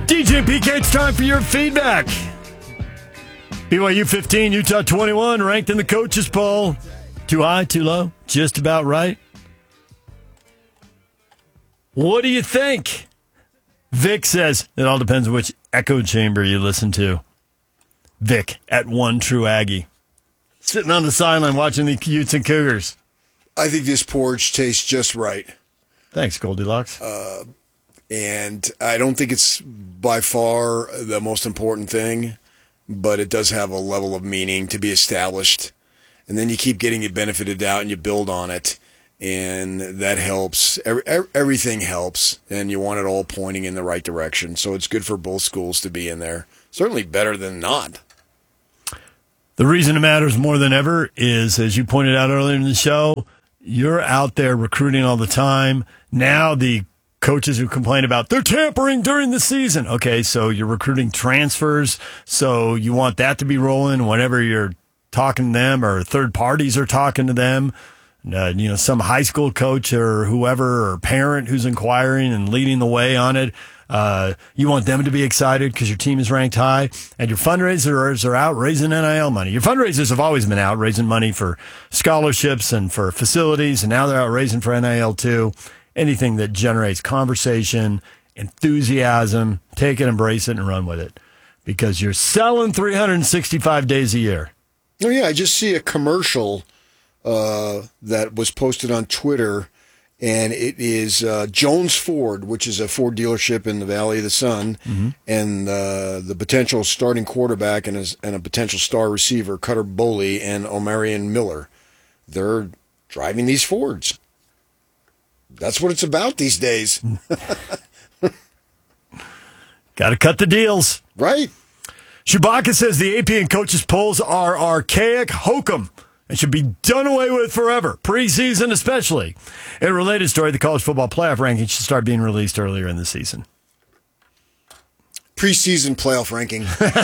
DJ PK, it's time for your feedback. BYU 15, Utah 21, ranked in the coaches poll. Too high, too low, just about right. What do you think? Vic says, it all depends on which echo chamber you listen to. Vic at One True Aggie. Sitting on the sideline watching the Utes and Cougars. I think this porridge tastes just right. Thanks, Goldilocks. And I don't think it's by far the most important thing, but it does have a level of meaning to be established. And then you keep getting your benefit of doubt and you build on it. And that helps. Everything helps. And you want it all pointing in the right direction. So it's good for both schools to be in there. Certainly better than not. The reason it matters more than ever is, as you pointed out earlier in the show, you're out there recruiting all the time. Now the coaches who complain about they're tampering during the season. Okay, so you're recruiting transfers, so you want that to be rolling whenever you're talking to them or third parties are talking to them. Some high school coach or whoever or parent who's inquiring and leading the way on it. You want them to be excited because your team is ranked high, and your fundraisers are out raising NIL money. Your fundraisers have always been out raising money for scholarships and for facilities, and now they're out raising for NIL too. Anything that generates conversation, enthusiasm, take it, embrace it, and run with it. Because you're selling 365 days a year. Oh, yeah, I just see a commercial that was posted on Twitter, and it is Jones Ford, which is a Ford dealership in the Valley of the Sun, and the potential starting quarterback and a potential star receiver, Cutter Boley and Omarion Miller. They're driving these Fords. That's what it's about these days. Got to cut the deals. Right. Chewbacca says the AP and coaches polls are archaic hokum and should be done away with forever, preseason especially. In a related story, the college football playoff rankings should start being released earlier in the season. Preseason playoff ranking.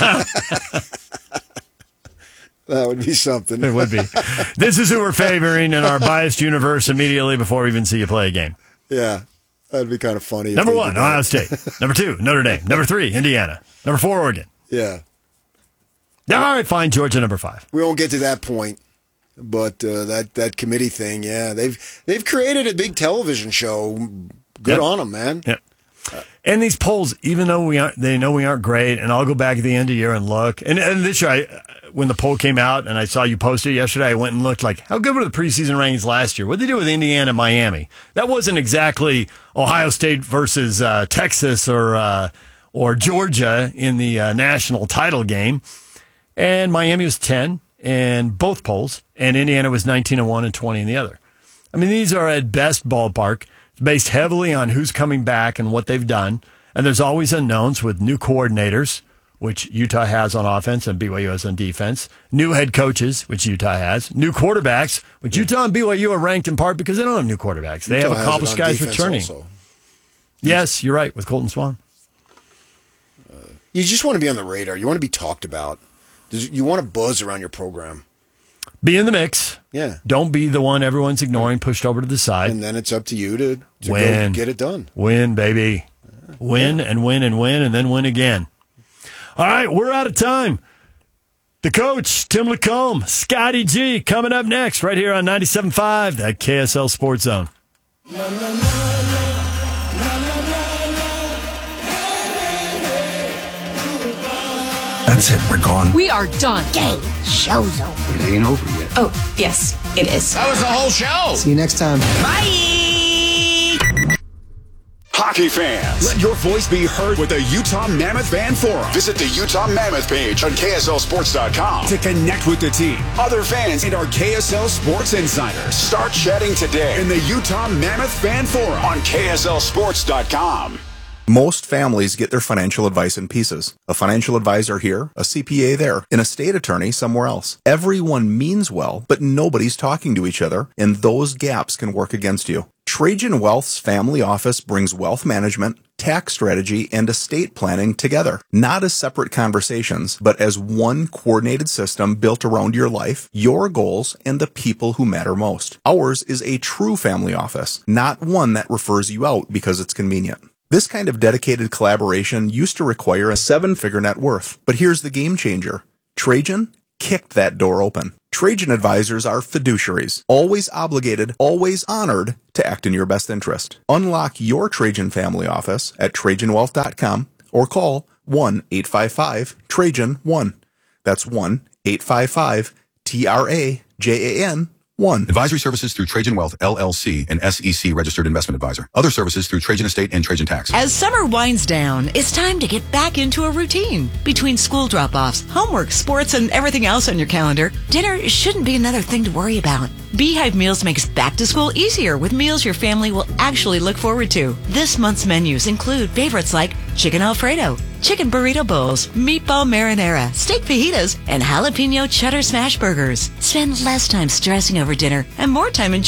That would be something. It would be. This is who we're favoring in our biased universe immediately before we even see you play a game. Yeah, that'd be kind of funny. Number 1, Ohio State. Number 2, Notre Dame. Number 3, Indiana. Number 4, Oregon. Yeah. All right, fine, Georgia, number 5. We won't get to that point, but that committee thing, yeah, they've created a big television show. Good on them, man. Yep. And these polls, even though they know we aren't great, and I'll go back at the end of the year and look. And this year, when the poll came out, and I saw you post it yesterday, I went and looked like, how good were the preseason rankings last year? What did they do with Indiana and Miami? That wasn't exactly Ohio State versus Texas or Georgia in the national title game. And Miami was 10 in both polls, and Indiana was 19-1 and 20 in the other. I mean, these are at best ballpark. It's based heavily on who's coming back and what they've done. And there's always unknowns with new coordinators, which Utah has on offense and BYU has on defense. New head coaches, which Utah has. New quarterbacks, which Utah and BYU are ranked in part because they don't have new quarterbacks. They have accomplished guys returning. Also. Yes, you're right, with Colton Swan. You just want to be on the radar. You want to be talked about. You want to buzz around your program. Be in the mix. Yeah. Don't be the one everyone's ignoring, pushed over to the side. And then it's up to you to win. Go get it done. Win, baby. Win and win and win and then win again. All right, we're out of time. The coach, Tim Lacombe, Scotty G, coming up next right here on 97.5, that KSL Sports Zone. That's it. We're gone. We are done. Game. Show's over. It ain't over yet. Oh, yes, it is. That was the whole show. See you next time. Bye. Hockey fans, let your voice be heard with the Utah Mammoth Fan Forum. Visit the Utah Mammoth page on KSLSports.com to connect with the team, other fans, and our KSL Sports insiders. Start chatting today in the Utah Mammoth Fan Forum on KSLSports.com. Most families get their financial advice in pieces. A financial advisor here, a CPA there, an estate attorney somewhere else. Everyone means well, but nobody's talking to each other, and those gaps can work against you. Trajan Wealth's family office brings wealth management, tax strategy, and estate planning together, not as separate conversations, but as one coordinated system built around your life, your goals, and the people who matter most. Ours is a true family office, not one that refers you out because it's convenient. This kind of dedicated collaboration used to require a 7-figure net worth. But here's the game changer. Trajan kicked that door open. Trajan advisors are fiduciaries, always obligated, always honored to act in your best interest. Unlock your Trajan family office at TrajanWealth.com or call 1-855-TRAJAN-1. That's 1-855-TRAJAN-1. Advisory services through Trajan Wealth, LLC, an SEC registered investment advisor. Other services through Trajan Estate and Trajan Tax. As summer winds down, it's time to get back into a routine. Between school drop-offs, homework, sports, and everything else on your calendar, dinner shouldn't be another thing to worry about. Beehive Meals makes back to school easier with meals your family will actually look forward to. This month's menus include favorites like chicken Alfredo, chicken burrito bowls, meatball marinara, steak fajitas, and jalapeno cheddar smash burgers. Spend less time stressing over dinner and more time enjoying